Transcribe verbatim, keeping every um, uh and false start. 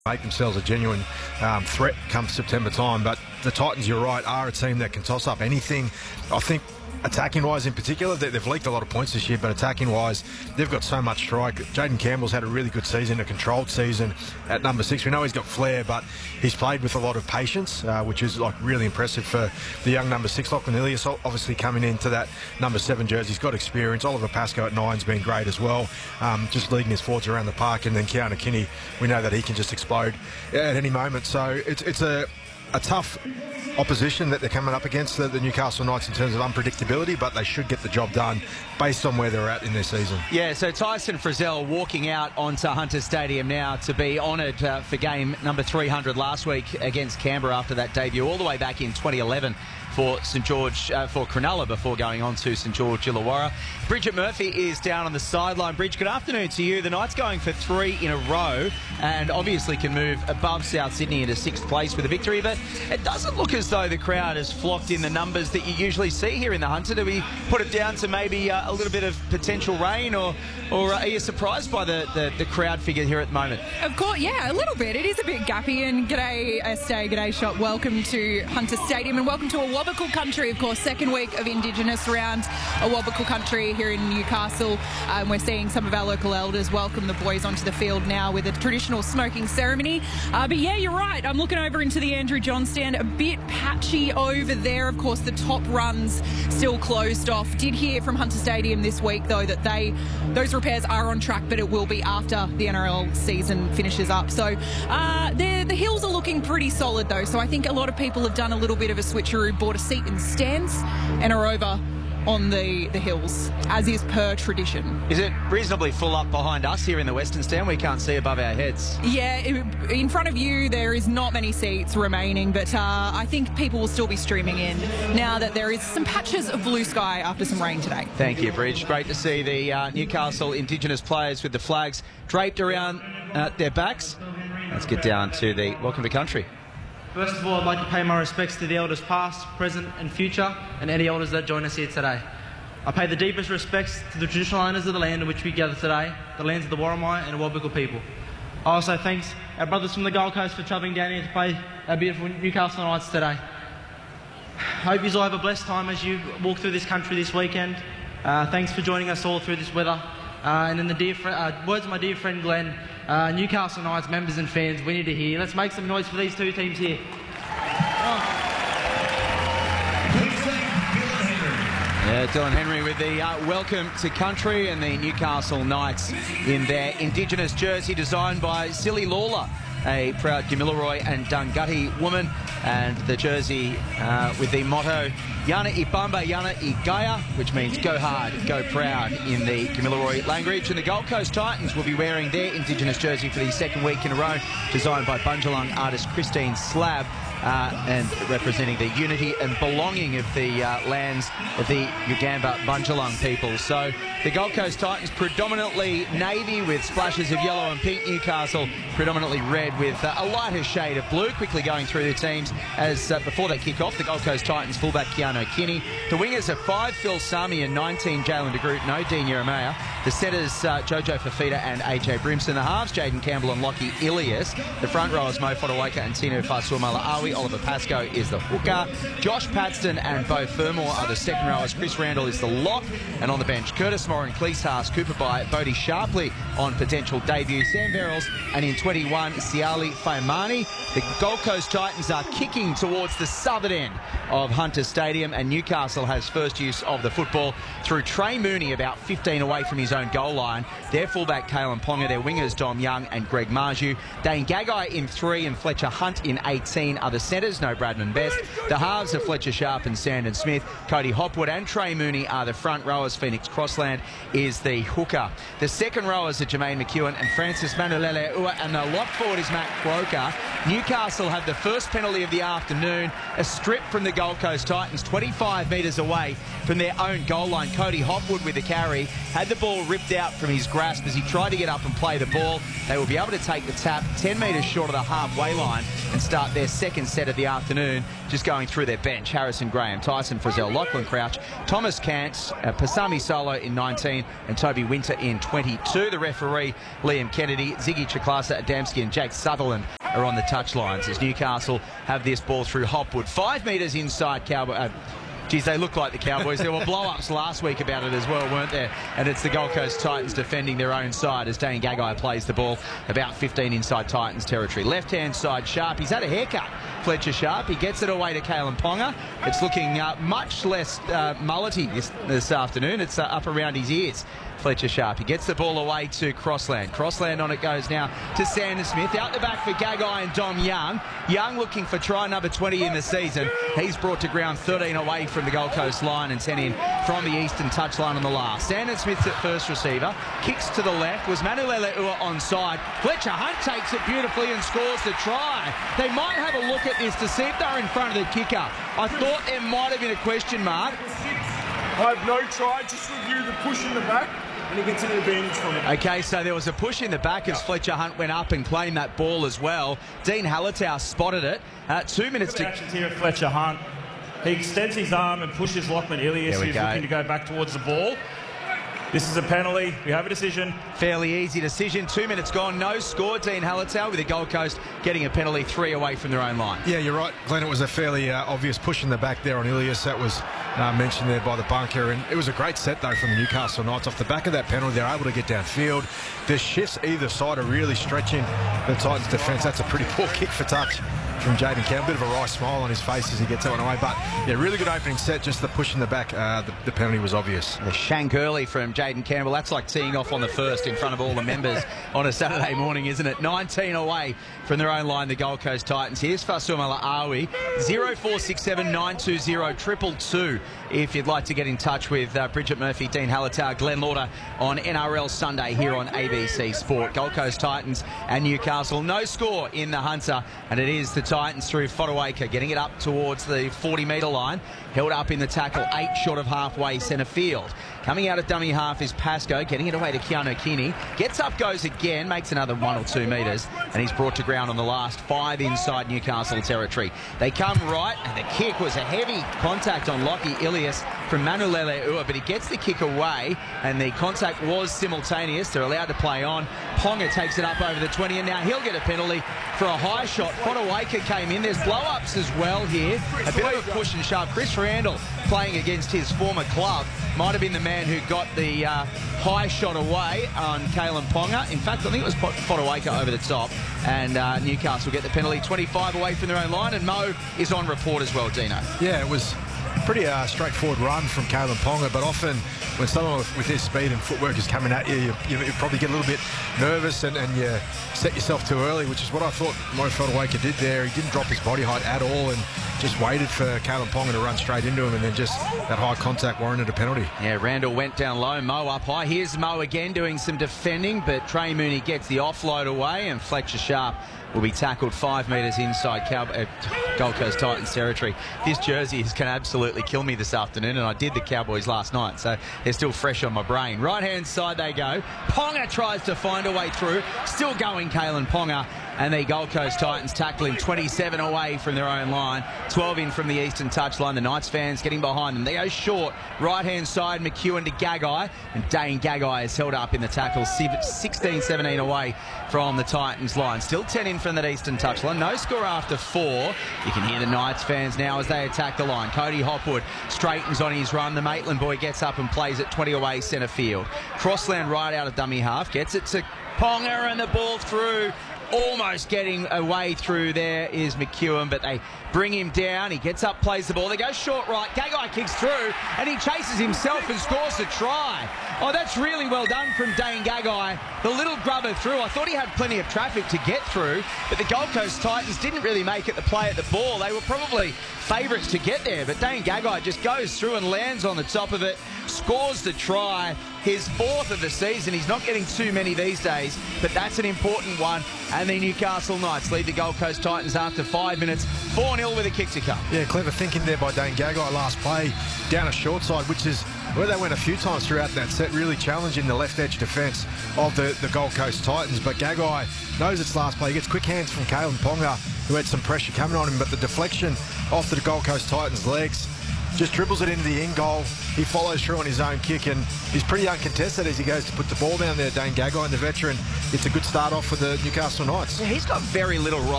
make themselves a genuine um, threat come September time. But the Titans, you're right, are a team that can toss up anything. I think attacking-wise in particular, they, they've leaked a lot of points this year, but attacking-wise, they've got so much strike. Jaden Campbell's had a really good season, a controlled season at number six. We know he's got flair, but he's played with a lot of patience, uh, which is like really impressive for the young number six. Lachlan Ilias obviously coming into that number seven jersey. He's got experience. Oliver Pascoe at nine's been great as well, um, just leading his forwards around the park. And then Keanu Kinney, we know that he can just explode at any moment. So it's, it's a, a tough opposition that they're coming up against, the, the Newcastle Knights, in terms of unpredictability, but they should get the job done based on where they're at in their season. Yeah, so Tyson Frizzell walking out onto Hunter Stadium now to be honoured uh, for game number three hundred last week against Canberra after that debut all the way back in twenty eleven for St George, uh, for Cronulla, before going on to St George Illawarra. Bridget Murphy is down on the sideline. Bridge, good afternoon to you. The Knights going for three in a row and obviously can move above South Sydney into sixth place with a victory, but it doesn't look as though the crowd has flocked in the numbers that you usually see here in the Hunter. Do we put it down to maybe uh, a little bit of potential rain, or or are you surprised by the, the, the crowd figure here at the moment? Of course, yeah, a little bit. It is a bit gappy, and g'day Estee, g'day Shot. Welcome to Hunter Stadium and welcome to Awabakal country, of course, second week of Indigenous round Awabakal country here in Newcastle. Um, we're seeing some of our local elders welcome the boys onto the field now with a traditional smoking ceremony. Uh, but yeah, you're right. I'm looking over into the Andrew John stand, a bit patchy over there. Of course, the top runs still closed off. Did hear from Hunter Stadium this week, though, that they those repairs are on track, but it will be after the N R L season finishes up. So uh, the hills are looking pretty solid, though. So I think a lot of people have done a little bit of a switcheroo, bought a seat in stands and are over on the, the hills, as is per tradition. Is it reasonably full up behind us here in the Western Stand? We can't see above our heads. Yeah, in front of you there is not many seats remaining, but uh, I think people will still be streaming in now that there is some patches of blue sky after some rain today. Thank you, Bridge. Great to see the uh, Newcastle Indigenous players with the flags draped around uh, their backs. Let's get down to the Welcome to Country. First of all, I'd like to pay my respects to the elders past, present and future, and any elders that join us here today. I pay the deepest respects to the traditional owners of the land in which we gather today, the lands of the Worimi and Awabakal people. I also thank our brothers from the Gold Coast for travelling down here to play our beautiful Newcastle Knights today. Hope you all have a blessed time as you walk through this country this weekend. Uh, thanks for joining us all through this weather. Uh, and in the dear fr uh, words of my dear friend Glenn, uh, Newcastle Knights members and fans, we need to hear. Let's make some noise for these two teams here. Yeah, Dylan Henry with the uh, Welcome to Country, and the Newcastle Knights in their Indigenous jersey designed by Silly Lawler, a proud Gamilaroi and Dungutty woman, and the jersey uh, with the motto Yana Ibamba, Yana Igaya, which means go hard, go proud in the Gamilaroi language. And the Gold Coast Titans will be wearing their Indigenous jersey for the second week in a row, designed by Bundjalung artist Christine Slab, uh, and representing the unity and belonging of the uh, lands of the Ugamba Bundjalung people. So the Gold Coast Titans predominantly navy with splashes of yellow and pink. Newcastle predominantly red with uh, a lighter shade of blue. Quickly going through the teams as uh, before they kick off, the Gold Coast Titans fullback Keanu Kinney. The wingers are five Phil Sami and nineteen Jalen de Groot, no Dean Yeremia. The setters uh, Jojo Fafita and A J Brimson. The halves Jaden Campbell and Lockie Ilias. The front rowers Mo Fotuaika and Tino Fasuamala-Awi. Oliver Pascoe is the hooker. Josh Paxton and Bo Fermor are the second rowers. Chris Randall is the lock. And on the bench, Curtis Moran, Cleese Cooper by Bodie Sharpley on potential debut. Sam Verrills, and in twenty-one, Siali Faimani. The Gold Coast Titans are kicking towards the southern end of Hunter Stadium, and Newcastle has first use of the football through Trey Mooney, about fifteen away from his own goal line. Their fullback Kalen Ponga, their wingers Dom Young and Greg Marju. Dane Gagai in three and Fletcher Hunt in eighteen are the centres, no Bradman Best. The halves are Fletcher Sharp and Sandon Smith. Cody Hopwood and Trey Mooney are the front rowers. Phoenix Crossland is the hooker. The second rowers are Jermaine McEwen and Francis Manulele Ua, and the lock forward is Matt Croker. Newcastle have the first penalty of the afternoon, a strip from the Gold Coast Titans, twenty-five metres away from their own goal line. Cody Hopwood with the carry, had the ball ripped out from his grasp as he tried to get up and play the ball. They will be able to take the tap ten metres short of the halfway line and start their second set of the afternoon, just going through their bench. Harrison Graham, Tyson Frizzell, Lachlan Crouch, Thomas Cantz, uh, Pasami Solo in nineteen and Toby Winter in twenty-two. The referee, Liam Kennedy, Ziggy Chiklasa, Adamski and Jake Sutherland are on the touchlines as Newcastle have this ball through Hopwood. Five metres inside Cowboy... Uh, Geez, they look like the Cowboys. There were blow-ups last week about it as well, weren't there? And it's the Gold Coast Titans defending their own side as Dane Gagai plays the ball about fifteen inside Titans territory. Left-hand side, Sharp. He's had a haircut, Fletcher Sharp. He gets it away to Kalen Ponga. It's looking uh, much less uh, mullety this, this afternoon. It's uh, up around his ears. Fletcher Sharp. He gets the ball away to Crossland. Crossland on it goes now to Sandon Smith. Out the back for Gagai and Dom Young. Young looking for try number twenty in the season. He's brought to ground thirteen away from the Gold Coast line and ten in from the eastern touchline on the last. Sandon Smith's at first receiver. Kicks to the left. Was Manulele Ua onside. Fletcher Hunt takes it beautifully and scores the try. They might have a look at this to see if they're in front of the kicker. I thought there might have been a question mark. I have no try. Just review the push in the back. And he gets an advantage from it. Okay, so there was a push in the back as Fletcher Hunt went up and claimed that ball as well. Dean Hallertau spotted it. Uh, two minutes to... actions here at Fletcher Hunt. He extends his arm and pushes Lachlan Ilias, who's go. looking to go back towards the ball. This is a penalty. We have a decision. Fairly easy decision. Two minutes gone. No score. Dean Hallertau with the Gold Coast getting a penalty three away from their own line. Yeah, you're right, Glenn. It was a fairly uh, obvious push in the back there on Ilias. That was uh, mentioned there by the bunker. And it was a great set, though, from the Newcastle Knights. Off the back of that penalty, they're able to get downfield. The shifts either side are really stretching the Titans' defence. That's a pretty poor kick for touch from Jaden Campbell. Bit of a wry smile on his face as he gets that one away. But, yeah, really good opening set. Just the push in the back. Uh, the, the penalty was obvious. The shank early from Jaden Campbell. That's like teeing off on the first in front of all the members on a Saturday morning, isn't it? nineteen away from their own line, the Gold Coast Titans. Here's Fasumala Awi. zero four six seven nine two zero two two two if you'd like to get in touch with uh, Bridget Murphy, Dean Hallertau, Glenn Lauder on N R L Sunday here on A B C Sport. Gold Coast Titans and Newcastle. No score in the Hunter, and it is the Titans through Fotuaika, getting it up towards the forty metre line. Held up in the tackle, eight short of halfway centre field. Coming out of dummy half is Pascoe, getting it away to Keanu Kinney. Gets up, goes again, makes another one or two metres, and he's brought to ground on the last five inside Newcastle territory. They come right, and the kick was a heavy contact on Lockie Ilias from Manulele Ua, but he gets the kick away, and the contact was simultaneous. They're allowed to play on. Ponga takes it up over the twenty, and now he'll get a penalty for a high shot. Fotuaika came in. There's blow-ups as well here. A bit of a push and shove. Chris Randall playing against his former club might have been the man who got the uh, high shot away on Kalen Ponga. In fact, I think it was Fotuaika over the top, and uh, Newcastle get the penalty. twenty-five away from their own line, and Mo is on report as well, Dino. Yeah, it was a pretty uh, straightforward run from Kalen Ponga, but often when someone with, with his speed and footwork is coming at you, you, you, you probably get a little bit nervous and, and you set yourself too early, which is what I thought Mo Fotuaika did there. He didn't drop his body height at all and just waited for Kalen Ponga to run straight into him, and then just that high contact warranted a penalty. Yeah, Randall went down low, Mo up high. Here's Mo again doing some defending, but Trey Mooney gets the offload away, and Fletcher Sharp will be tackled five metres inside Cow uh, Gold Coast Titans territory. This jersey is going to absolutely kill me this afternoon, and I did the Cowboys last night, so they're still fresh on my brain. Right-hand side they go. Ponga tries to find a way through. Still going, Kalen Ponga. And the Gold Coast Titans tackling twenty-seven away from their own line, twelve in from the eastern touchline. The Knights fans getting behind them. They go short. Right-hand side, McEwen to Gagai. And Dane Gagai is held up in the tackle, sixteen seventeen away from the Titans line. Still ten in from that eastern touchline. No score after four. You can hear the Knights fans now as they attack the line. Cody Hopwood straightens on his run. The Maitland boy gets up and plays it twenty away centre field. Crossland right out of dummy half. Gets it to Ponga, and the ball through. Almost getting away through there is McEwen, but they bring him down. He gets up, plays the ball. They go short right. Gagai kicks through, and he chases himself and scores the try. Oh, that's really well done from Dane Gagai. The little grubber through. I thought he had plenty of traffic to get through, but the Gold Coast Titans didn't really make it the play at the ball. They were probably favourites to get there, but Dane Gagai just goes through and lands on the top of it, scores the try, his fourth of the season. He's not getting too many these days, but that's an important one. And the Newcastle Knights lead the Gold Coast Titans after five minutes, four nil with a kick to come. Yeah, clever thinking there by Dane Gagai last play down a short side, which is where they went a few times throughout that set, really challenging the left edge defence of the, the Gold Coast Titans. But Gagai knows it's last play. He gets quick hands from Kalen Ponga, who had some pressure coming on him, but the deflection off the Gold Coast Titans' legs just dribbles it into the in goal. He follows through on his own kick, and he's pretty uncontested as he goes to put the ball down there. Dane Gagai, and the veteran, it's a good start off for the Newcastle Knights. Yeah, he's got very little right.